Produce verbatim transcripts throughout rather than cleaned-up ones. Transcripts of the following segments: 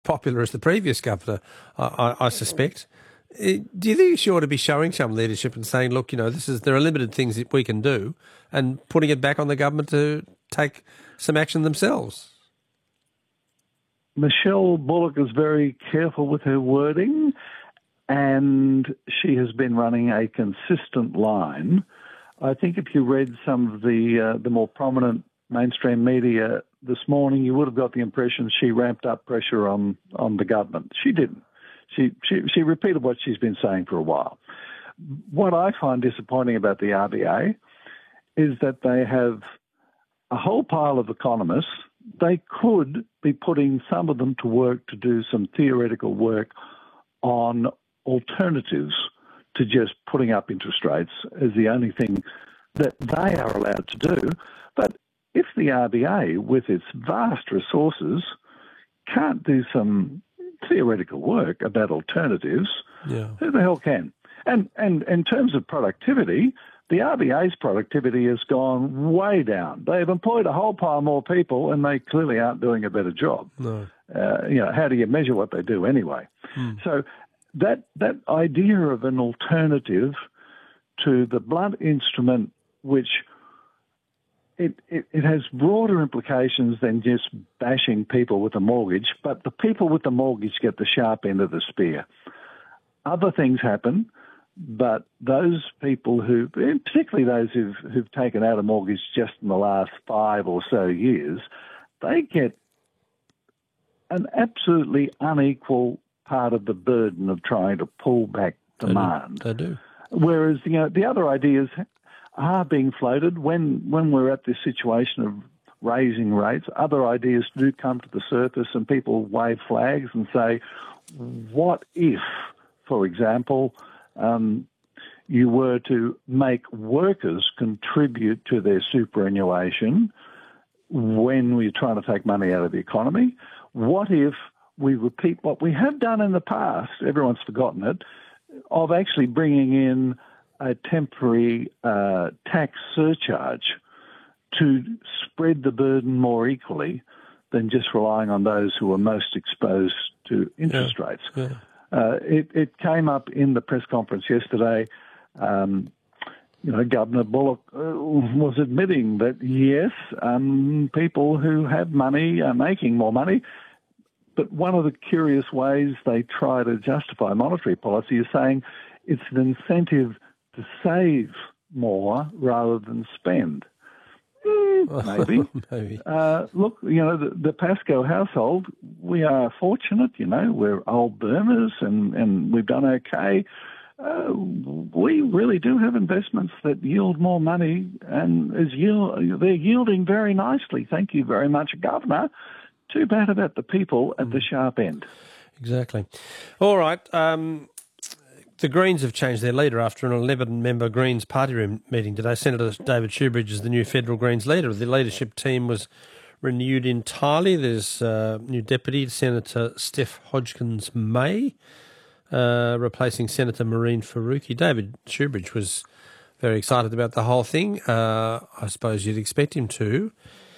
popular as the previous governor, I, I, I suspect. Uh, Do you think she ought to be showing some leadership and saying, look, you know, this is there are limited things that we can do, and putting it back on the government to take some action themselves? Michelle Bullock is very careful with her wording, and she has been running a consistent line. I think if you read some of the uh, the more prominent mainstream media this morning, you would have got the impression she ramped up pressure on, on the government. She didn't. She, she she repeated what she's been saying for a while. What I find disappointing about the R B A is that they have a whole pile of economists. They could be putting some of them to work to do some theoretical work on alternatives to just putting up interest rates as the only thing that they are allowed to do. But if the R B A, with its vast resources, can't do some theoretical work about alternatives, yeah. who the hell can? And, and in terms of productivity, the R B A's productivity has gone way down. They've employed a whole pile more people, and they clearly aren't doing a better job. No. Uh, you know, how do you measure what they do anyway? Hmm. So that that idea of an alternative to the blunt instrument, which it, it, it has broader implications than just bashing people with a mortgage, but the people with the mortgage get the sharp end of the spear. Other things happen. But those people who, particularly those who've, who've taken out a mortgage just in the last five or so years, they get an absolutely unequal part of the burden of trying to pull back demand. They do. They do. Whereas, you know, the other ideas are being floated when, when we're at this situation of raising rates. Other ideas do come to the surface and people wave flags and say, what if, for example, Um, you were to make workers contribute to their superannuation when we're trying to take money out of the economy? What if we repeat what we have done in the past, everyone's forgotten it, of actually bringing in a temporary uh, tax surcharge to spread the burden more equally than just relying on those who are most exposed to interest yeah. rates? Yeah. Uh, it, it came up in the press conference yesterday. Um, you know, Governor Bullock uh, was admitting that, yes, um, people who have money are making more money. But one of the curious ways they try to justify monetary policy is saying it's an incentive to save more rather than spend. Mm, maybe. maybe. Uh, look, you know, the, the Pascoe household, we are fortunate, you know, we're old boomers and, and we've done okay. Uh, we really do have investments that yield more money and is yield, they're yielding very nicely. Thank you very much, Governor. Too bad about the people at mm. the sharp end. Exactly. All right. Um, The Greens have changed their leader after an eleven-member Greens party room meeting today. Senator David Shoebridge is the new federal Greens leader. The leadership team was renewed entirely. There's uh, new deputy, Senator Steph Hodgkins-May, uh, replacing Senator Maureen Faruqi. David Shoebridge was very excited about the whole thing. Uh, I suppose you'd expect him to.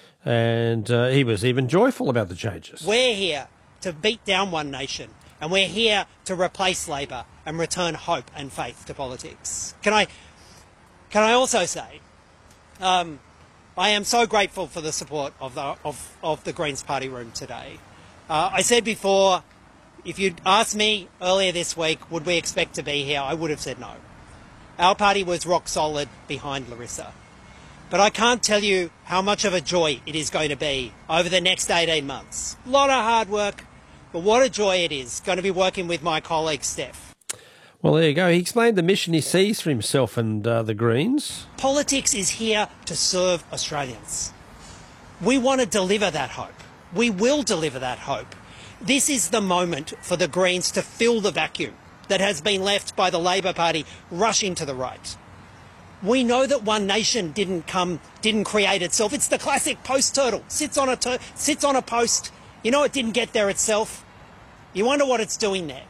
And uh, he was even joyful about the changes. We're here to beat down One Nation. And we're here to replace Labor and return hope and faith to politics. Can I, can I also say, um, I am so grateful for the support of the, of, of the Greens party room today. Uh, I said before, if you'd asked me earlier this week, would we expect to be here, I would have said no. Our party was rock solid behind Larissa. But I can't tell you how much of a joy it is going to be over the next eighteen months. A lot of hard work. But what a joy it is going to be working with my colleague, Steph. Well, there you go. He explained the mission he sees for himself and uh, the Greens. Politics is here to serve Australians. We want to deliver that hope. We will deliver that hope. This is the moment for the Greens to fill the vacuum that has been left by the Labor Party rushing to the right. We know that One Nation didn't come, didn't create itself. It's the classic post turtle. Sits on a tur- sits on a post. You know it didn't get there itself. You wonder what it's doing there.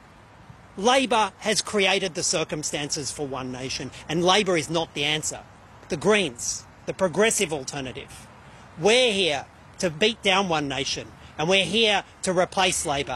Labor has created the circumstances for One Nation, and Labor is not the answer. The Greens, the progressive alternative. We're here to beat down One Nation, and we're here to replace Labor.